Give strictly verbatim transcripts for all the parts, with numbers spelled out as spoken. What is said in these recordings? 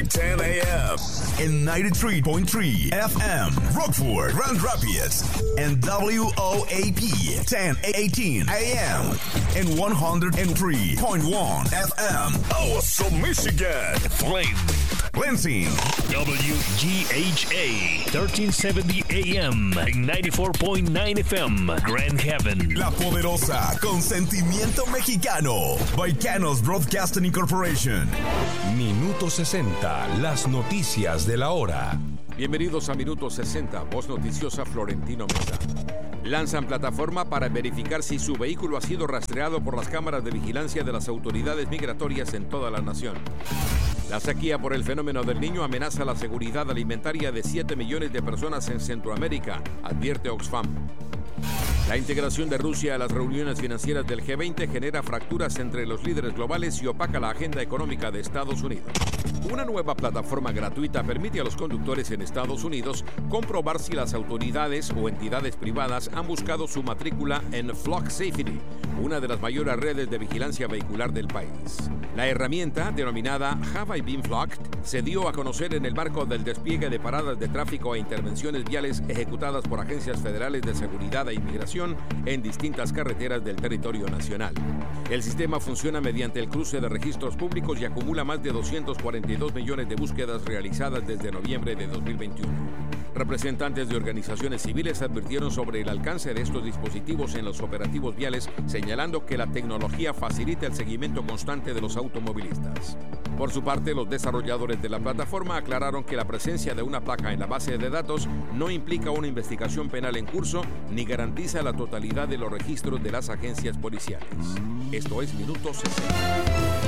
ten a.m. in ninety-three point three F M, Rockford, Grand Rapids, and W O A P ten eighteen A M in one oh three point one F M, Awesome, Michigan, Flint, Lansing, W G H A thirteen seventy A M and ninety-four point nine F M, Grand Haven. La Poderosa, con sentimiento mexicano, by Canos Broadcasting Incorporation. Minuto sesenta, las noticias de la hora. Bienvenidos a Minuto sesenta, voz noticiosa Florentino Mesa. Lanzan plataforma para verificar si su vehículo ha sido rastreado por las cámaras de vigilancia de las autoridades migratorias en toda la nación. La sequía por el fenómeno del Niño amenaza la seguridad alimentaria de siete millones de personas en Centroamérica, advierte Oxfam. La integración de Rusia a las reuniones financieras del G veinte genera fracturas entre los líderes globales y opaca la agenda económica de Estados Unidos. Una nueva plataforma gratuita permite a los conductores en Estados Unidos comprobar si las autoridades o entidades privadas han buscado su matrícula en Flock Safety, una de las mayores redes de vigilancia vehicular del país. La herramienta, denominada Have I Been Flocked, se dio a conocer en el marco del despliegue de paradas de tráfico e intervenciones viales ejecutadas por agencias federales de seguridad e inmigración en distintas carreteras del territorio nacional. El sistema funciona mediante el cruce de registros públicos y acumula más de doscientos cuarenta y dos millones de búsquedas realizadas desde noviembre de dos mil veintiuno. Representantes de organizaciones civiles advirtieron sobre el alcance de estos dispositivos en los operativos viales, señalando que la tecnología facilita el seguimiento constante de los automovilistas. Por su parte, los desarrolladores de la plataforma aclararon que la presencia de una placa en la base de datos no implica una investigación penal en curso ni garantiza la totalidad de los registros de las agencias policiales. Esto es Minuto sesenta.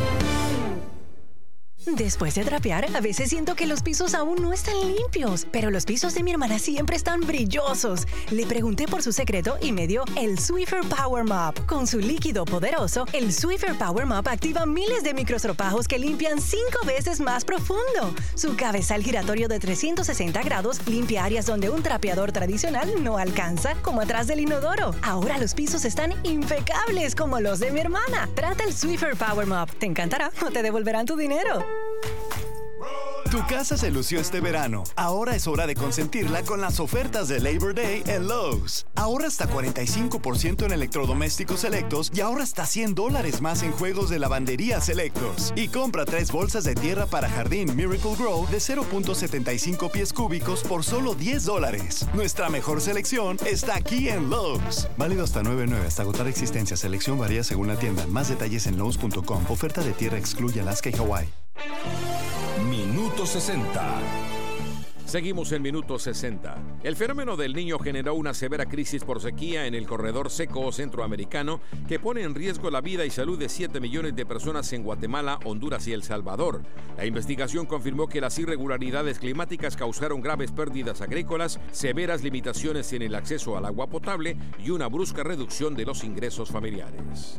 Después de trapear, a veces siento que los pisos aún no están limpios, pero los pisos de mi hermana siempre están brillosos. Le pregunté por su secreto y me dio el Swiffer Power Mop. Con su líquido poderoso, el Swiffer Power Mop activa miles de microstropajos que limpian cinco veces más profundo. Su cabezal giratorio de trescientos sesenta grados limpia áreas donde un trapeador tradicional no alcanza, como atrás del inodoro. Ahora los pisos están impecables como los de mi hermana. Trata el Swiffer Power Mop. Te encantará o te devolverán tu dinero. Tu casa se lució este verano. Ahora es hora de consentirla con las ofertas de Labor Day en Lowe's. Ahorra hasta cuarenta y cinco por ciento en electrodomésticos selectos y ahorra hasta cien dólares más en juegos de lavandería selectos. Y compra tres bolsas de tierra para jardín Miracle Grow de cero punto setenta y cinco pies cúbicos por solo diez dólares. Nuestra mejor selección está aquí en Lowe's. Válido hasta nueve nueve hasta agotar existencia. Selección varía según la tienda. Más detalles en lowes punto com. Oferta de tierra excluye Alaska y Hawái. Minuto sesenta. Seguimos en Minuto sesenta. El fenómeno del Niño generó una severa crisis por sequía en el corredor seco centroamericano que pone en riesgo la vida y salud de siete millones de personas en Guatemala, Honduras y El Salvador. La investigación confirmó que las irregularidades climáticas causaron graves pérdidas agrícolas, severas limitaciones en el acceso al agua potable y una brusca reducción de los ingresos familiares.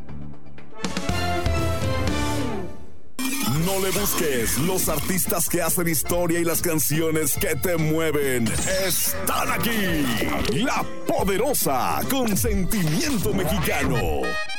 No le busques, los artistas que hacen historia y las canciones que te mueven están aquí. La Poderosa, con sentimiento mexicano.